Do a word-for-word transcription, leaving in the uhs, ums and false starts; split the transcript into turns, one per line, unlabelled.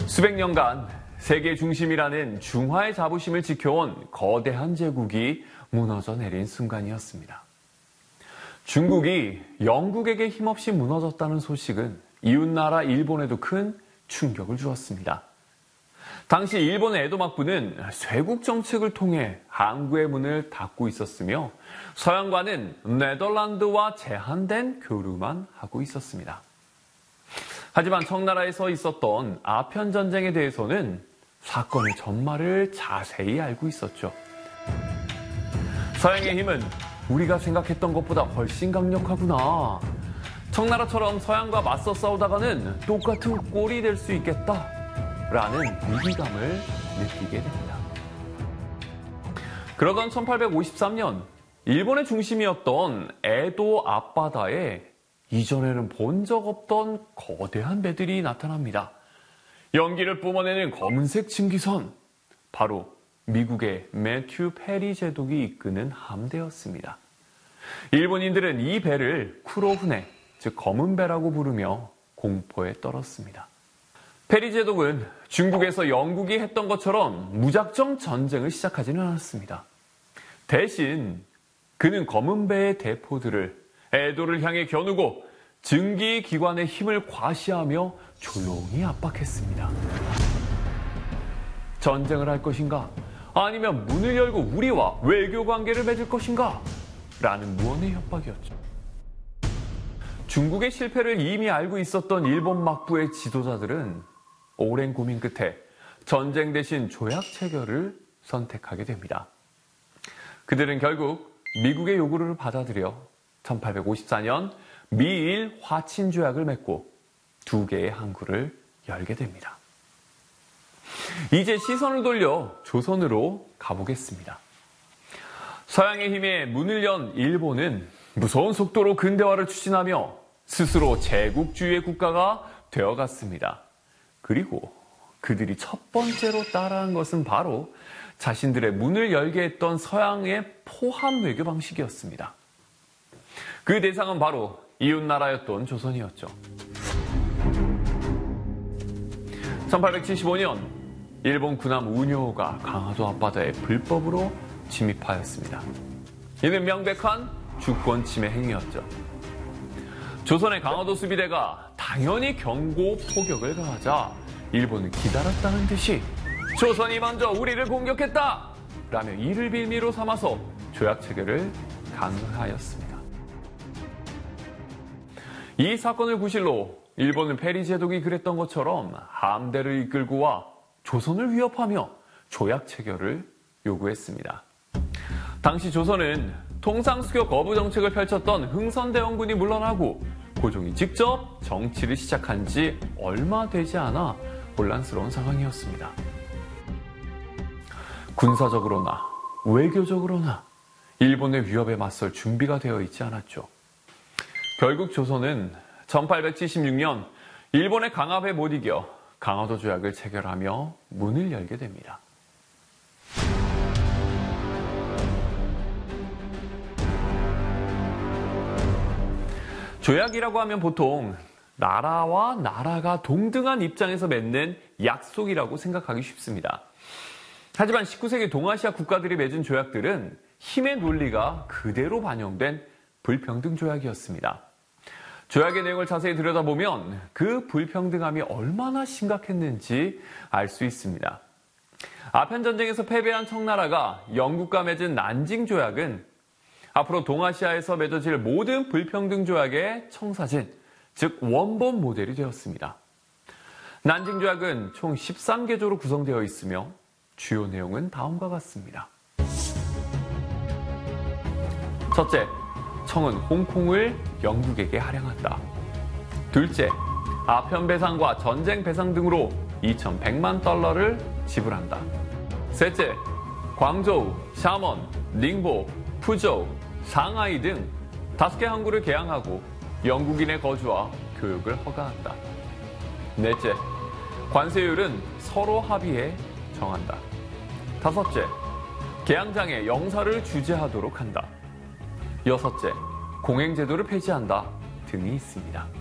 수백 년간 세계 중심이라는 중화의 자부심을 지켜온 거대한 제국이 무너져 내린 순간이었습니다. 중국이 영국에게 힘없이 무너졌다는 소식은 이웃나라 일본에도 큰 충격을 주었습니다. 당시 일본의 에도 막부는 쇄국 정책을 통해 항구의 문을 닫고 있었으며 서양과는 네덜란드와 제한된 교류만 하고 있었습니다. 하지만 청나라에서 있었던 아편 전쟁에 대해서는 사건의 전말을 자세히 알고 있었죠. 서양의 힘은 우리가 생각했던 것보다 훨씬 강력하구나. 청나라처럼 서양과 맞서 싸우다가는 똑같은 꼴이 될 수 있겠다. 라는 위기감을 느끼게 됩니다. 그러던 천팔백오십삼 년 일본의 중심이었던 에도 앞바다에 이전에는 본 적 없던 거대한 배들이 나타납니다. 연기를 뿜어내는 검은색 증기선, 바로 미국의 매튜 페리 제독이 이끄는 함대였습니다. 일본인들은 이 배를 쿠로훈에, 즉 검은 배라고 부르며 공포에 떨었습니다. 페리 제독은 중국에서 영국이 했던 것처럼 무작정 전쟁을 시작하지는 않았습니다. 대신 그는 검은 배의 대포들을 에도를 향해 겨누고 증기기관의 힘을 과시하며 조용히 압박했습니다. 전쟁을 할 것인가? 아니면 문을 열고 우리와 외교 관계를 맺을 것인가? 라는 무언의 협박이었죠. 중국의 실패를 이미 알고 있었던 일본 막부의 지도자들은 오랜 고민 끝에 전쟁 대신 조약 체결을 선택하게 됩니다. 그들은 결국 미국의 요구를 받아들여 천팔백오십사 년 미일 화친 조약을 맺고 두 개의 항구를 열게 됩니다. 이제 시선을 돌려 조선으로 가보겠습니다. 서양의 힘에 문을 연 일본은 무서운 속도로 근대화를 추진하며 스스로 제국주의의 국가가 되어갔습니다. 그리고 그들이 첫 번째로 따라한 것은 바로 자신들의 문을 열게 했던 서양의 포함 외교 방식이었습니다. 그 대상은 바로 이웃나라였던 조선이었죠. 천팔백칠십오 년 일본 군함 우뇨가 강화도 앞바다에 불법으로 침입하였습니다. 이는 명백한 주권 침해 행위였죠. 조선의 강화도 수비대가 당연히 경고 포격을 가하자 일본은 기다렸다는 듯이 조선이 먼저 우리를 공격했다! 라며 이를 빌미로 삼아서 조약 체결을 강요하였습니다. 이 사건을 구실로 일본은 페리 제독이 그랬던 것처럼 함대를 이끌고 와 조선을 위협하며 조약 체결을 요구했습니다. 당시 조선은 통상수교 거부 정책을 펼쳤던 흥선대원군이 물러나고 고종이 직접 정치를 시작한 지 얼마 되지 않아 혼란스러운 상황이었습니다. 군사적으로나 외교적으로나 일본의 위협에 맞설 준비가 되어 있지 않았죠. 결국 조선은 천팔백칠십육 년 일본의 강압에 못 이겨 강화도 조약을 체결하며 문을 열게 됩니다. 조약이라고 하면 보통 나라와 나라가 동등한 입장에서 맺는 약속이라고 생각하기 쉽습니다. 하지만 십구 세기 동아시아 국가들이 맺은 조약들은 힘의 논리가 그대로 반영된 불평등 조약이었습니다. 조약의 내용을 자세히 들여다보면 그 불평등함이 얼마나 심각했는지 알 수 있습니다. 아편 전쟁에서 패배한 청나라가 영국과 맺은 난징 조약은 앞으로 동아시아에서 맺어질 모든 불평등 조약의 청사진, 즉 원본 모델이 되었습니다. 난징 조약은 총 십삼 개조로 구성되어 있으며 주요 내용은 다음과 같습니다. 첫째, 청은 홍콩을 영국에게 할양한다. 둘째, 아편 배상과 전쟁 배상 등으로 이천백만 달러를 지불한다. 셋째, 광저우, 샤먼, 닝보, 푸저우, 상하이 등 다섯 개 항구를 개항하고 영국인의 거주와 교육을 허가한다. 넷째, 관세율은 서로 합의해 정한다. 다섯째, 개항장의 영사를 주재하도록 한다. 여섯째, 공행제도를 폐지한다 등이 있습니다.